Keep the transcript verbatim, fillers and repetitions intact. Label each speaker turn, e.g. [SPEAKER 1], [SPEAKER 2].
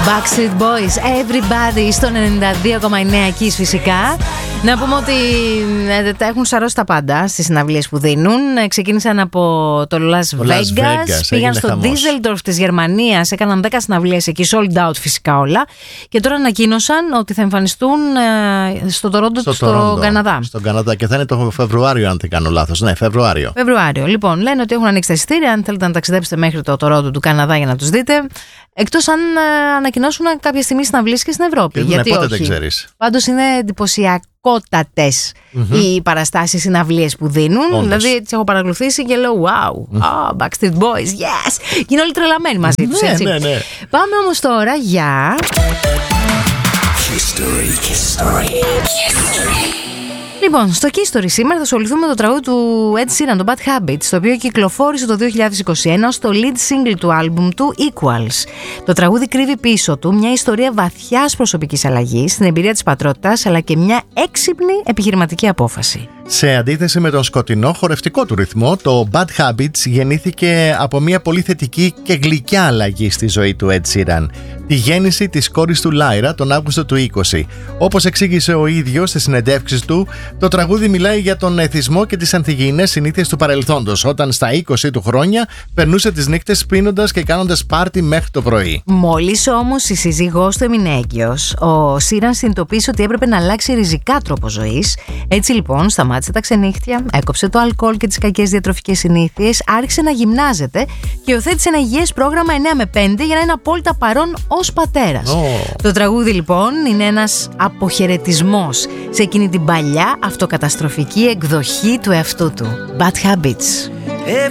[SPEAKER 1] Backstreet Boys, Everybody στο ενενήντα δύο κόμμα εννέα Kiss φυσικά. Να πούμε ότι ε, τα έχουν σαρώσει τα πάντα στις συναυλίες που δίνουν. Ξεκίνησαν από το Las Vegas,
[SPEAKER 2] Las Vegas
[SPEAKER 1] πήγαν στο Düsseldorf της Γερμανίας, έκαναν δέκα συναυλίες εκεί, sold out φυσικά όλα. Και τώρα ανακοίνωσαν ότι θα εμφανιστούν ε, στο Τορόντο, στο, στο Καναδά.
[SPEAKER 2] Στον Καναδά και θα είναι το Φεβρουάριο, αν δεν κάνω λάθος. Ναι, Φεβρουάριο.
[SPEAKER 1] Φεβρουάριο. Λοιπόν, λένε ότι έχουν ανοίξει τα εισιτήρια. Αν θέλετε να ταξιδέψετε μέχρι το Τορόντο του Καναδά για να τους δείτε. Εκτός αν ε, ανακοινώσουν κάποια στιγμή συναυλίες και στην Ευρώπη.
[SPEAKER 2] Και
[SPEAKER 1] γιατί
[SPEAKER 2] πότε
[SPEAKER 1] όχι.
[SPEAKER 2] δεν ξέρεις.
[SPEAKER 1] Πάντως είναι εντυπωσιακότατες mm-hmm. οι παραστάσεις, οι συναυλίες που δίνουν.
[SPEAKER 2] Όντως.
[SPEAKER 1] Δηλαδή τις έχω παρακολουθήσει και λέω wow, mm. oh, Backstreet Boys, yes. Είναι όλοι τρελαμένοι μαζί τους,
[SPEAKER 2] ναι,
[SPEAKER 1] έτσι.
[SPEAKER 2] ναι, ναι.
[SPEAKER 1] Πάμε όμως τώρα για
[SPEAKER 3] History. History. History.
[SPEAKER 1] Λοιπόν, στο History σήμερα θα ασχοληθούμε με το τραγούδι του Ed Sheeran, το Bad Habits, το οποίο κυκλοφόρησε το δύο χιλιάδες είκοσι ένα ως το lead single του άλμπουμ του Equals. Το τραγούδι κρύβει πίσω του μια ιστορία βαθιάς προσωπικής αλλαγής, την εμπειρία της πατρότητας, αλλά και μια έξυπνη επιχειρηματική απόφαση.
[SPEAKER 2] Σε αντίθεση με τον σκοτεινό χορευτικό του ρυθμό, το Bad Habits γεννήθηκε από μια πολύ θετική και γλυκιά αλλαγή στη ζωή του Ed Sheeran. Τη γέννηση της κόρης του Lyra τον Αύγουστο του είκοσι. Όπως εξήγησε ο ίδιος στις συνεντεύξεις του, το τραγούδι μιλάει για τον εθισμό και τις ανθυγιεινές συνήθειες του παρελθόντος, όταν στα είκοσι του χρόνια περνούσε τις νύχτες πίνοντας και κάνοντας πάρτι μέχρι το πρωί.
[SPEAKER 1] Μόλις όμως η σύζυγός του έμεινε έγκυος, ο Sheeran συνειδητοποίησε ότι έπρεπε να αλλάξει ριζικά τρόπο ζωής. Έτσι λοιπόν σταμάτησε τα ξενύχτια, έκοψε το αλκοόλ και τις κακές διατροφικές συνήθειες, άρχισε να γυμνάζεται και υιοθέτησε ένα υγιές πρόγραμμα εννιά με πέντε για να είναι απόλυτα παρόν ως πατέρας.
[SPEAKER 2] Oh.
[SPEAKER 1] Το τραγούδι λοιπόν είναι ένας αποχαιρετισμός σε εκείνη την παλιά αυτοκαταστροφική εκδοχή του εαυτού του. Bad Habits.